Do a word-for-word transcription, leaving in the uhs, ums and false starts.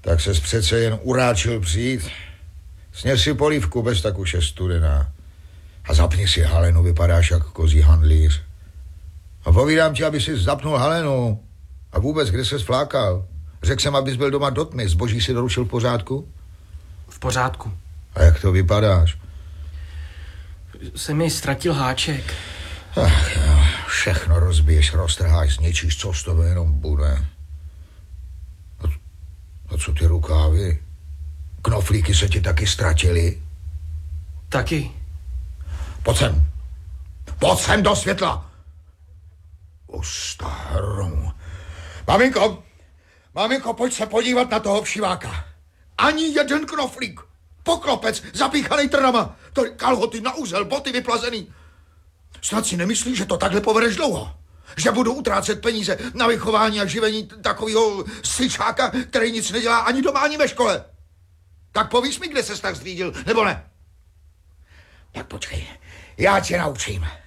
Tak ses přece jen uráčil přijít. Sněz si polívku, bez tak už je studená. A zapni si halenu, vypadáš jak kozí handlíř. A povídám ti, aby si zapnul halenu. A vůbec, kde ses flákal? Řekl jsem, abys byl doma do tmy. Zboží si doručil v pořádku? V pořádku. A jak to vypadáš? Se mi ztratil háček. Ach jo, všechno rozbiješ, roztrháš, zničíš, co z toho jenom bude. A, a co ty rukávy? Knoflíky se ti taky ztratily? Taky. Pojď sem. Pojď sem do světla. O starom. Maminko, maminko, pojď se podívat na toho všiváka. Ani jeden knoflík. Poklopec, zapíchaný trnama. To kalhoty na úzel, boty vyplazený. Snad si nemyslíš, že to takhle povedeš dlouho? Že budu utrácet peníze na vychování a živení takového syčáka, který nic nedělá ani doma, ani ve škole. Tak povíš mi, kde ses tak zřídil, nebo ne? Tak počkej, já tě naučím.